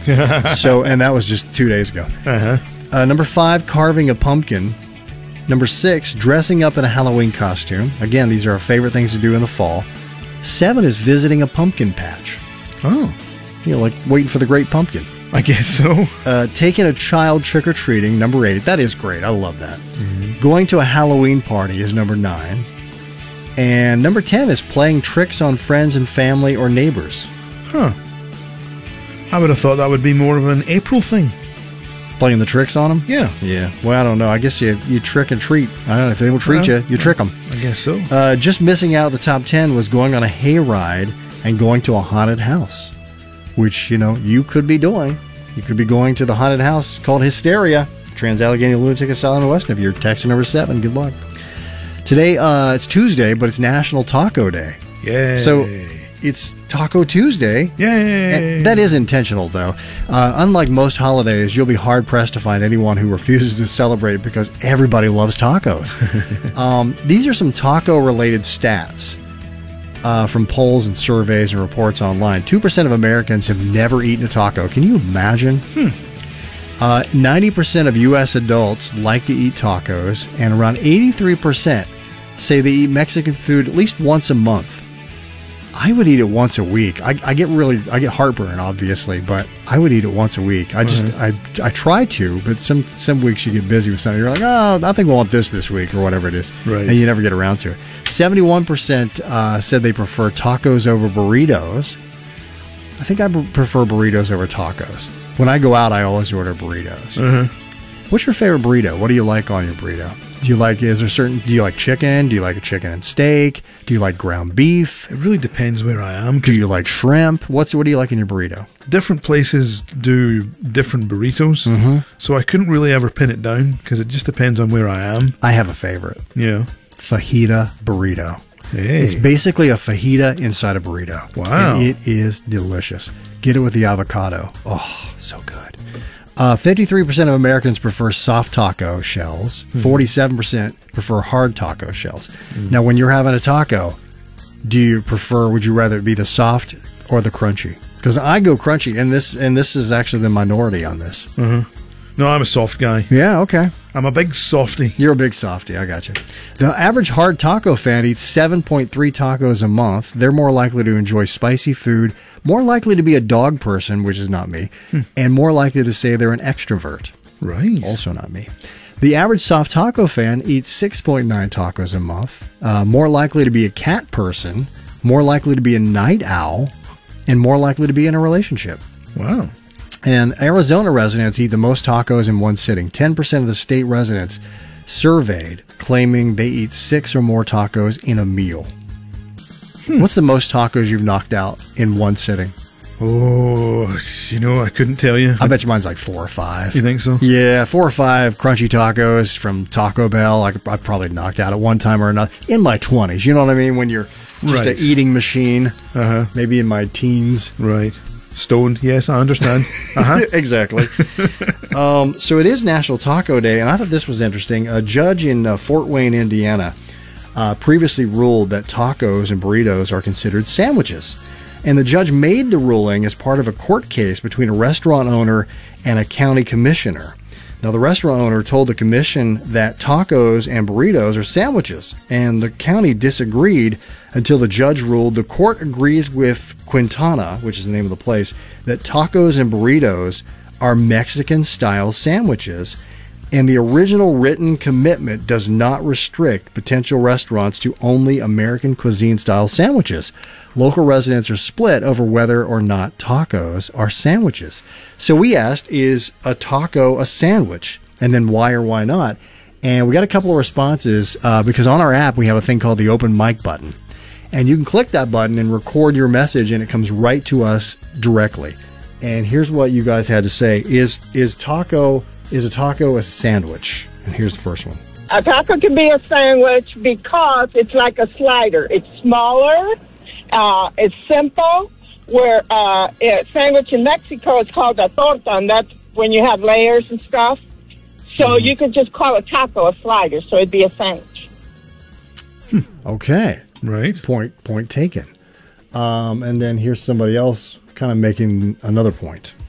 So, and that was just 2 days ago. Number 5, carving a pumpkin. Number 6, dressing up in a Halloween costume. Again, these are our favorite things to do in the fall. 7 is visiting a pumpkin patch. Oh. You know, like waiting for the great pumpkin. I guess so. Taking a child trick-or-treating, number 8. That is great. I love that. Going to a Halloween party is number 9. And number 10 is playing tricks on friends and family or neighbors. Huh. I would have thought that would be more of an April thing. Playing the tricks on them? Yeah. Yeah. Well, I don't know. I guess you trick and treat. I don't know. If they don't treat you trick them. I guess so. Just missing out of the top 10 was going on a hayride and going to a haunted house, which, you know, you could be doing. You could be going to the haunted house called Hysteria, Trans-Allegheny Lunatic Asylum in Weston. If you're texting number 7, good luck. Today, it's Tuesday, but it's National Taco Day. Yay. So it's Taco Tuesday. Yay. And that is intentional, though. Unlike most holidays, you'll be hard-pressed to find anyone who refuses to celebrate because everybody loves tacos. These are some taco-related stats from polls and surveys and reports online. 2% of Americans have never eaten a taco. Can you imagine? 90% of U.S. adults like to eat tacos, and around 83% say they eat Mexican food at least once a month. I would eat it once a week. I get heartburn, obviously, but I would eat it once a week. I try to, but some weeks you get busy with something. You're like, oh, I think we want this week or whatever it is, right? And you never get around to it. 71% said they prefer tacos over burritos. I think I prefer burritos over tacos. When I go out, I always order burritos. What's your favorite burrito? What do you like on your burrito? Do you like chicken? Do you like a chicken and steak? Do you like ground beef? It really depends where I am. Do you like shrimp? What do you like in your burrito? Different places do different burritos, so I couldn't really ever pin it down because it just depends on where I am. I have a favorite. Yeah. Fajita burrito. Hey. It's basically a fajita inside a burrito. Wow. And it is delicious. Get it with the avocado. Oh, so good. 53% of Americans prefer soft taco shells. 47% prefer hard taco shells. Now, when you're having a taco, would you rather it be the soft or the crunchy? Because I go crunchy, and this is actually the minority on this. No, I'm a soft guy. Yeah, okay. I'm a big softy. You're a big softy. I got you. The average hard taco fan eats 7.3 tacos a month. They're more likely to enjoy spicy food, more likely to be a dog person, which is not me, and more likely to say they're an extrovert. Right. Also not me. The average soft taco fan eats 6.9 tacos a month, more likely to be a cat person, more likely to be a night owl, and more likely to be in a relationship. Wow. And Arizona residents eat the most tacos in one sitting. 10% of the state residents surveyed claiming they eat 6 or more tacos in a meal. What's the most tacos you've knocked out in one sitting? Oh, I couldn't tell you. I bet you mine's like 4 or 5. You think so? Yeah, 4 or 5 crunchy tacos from Taco Bell. I probably knocked out at one time or another in my 20s. You know what I mean? When you're just an eating machine. Maybe in my teens. Right. Stoned, yes, I understand. Exactly. So it is National Taco Day, and I thought this was interesting. A judge in Fort Wayne, Indiana, previously ruled that tacos and burritos are considered sandwiches. And the judge made the ruling as part of a court case between a restaurant owner and a county commissioner. Now, the restaurant owner told the commission that tacos and burritos are sandwiches, and the county disagreed until the judge ruled the court agrees with Quintana, which is the name of the place, that tacos and burritos are Mexican-style sandwiches, and the original written commitment does not restrict potential restaurants to only American cuisine-style sandwiches. Local residents are split over whether or not tacos are sandwiches. So we asked, is a taco a sandwich? And then why or why not? And we got a couple of responses because on our app we have a thing called the open mic button. And you can click that button and record your message and it comes right to us directly. And here's what you guys had to say. Is a taco a sandwich? And here's the first one. A taco can be a sandwich because it's like a slider. It's smaller. It's simple. Where a sandwich in Mexico is called a torta, and that's when you have layers and stuff. So you could just call a taco a slider, so it'd be a sandwich. Okay. Right. Point taken. And then here's somebody else kind of making another point.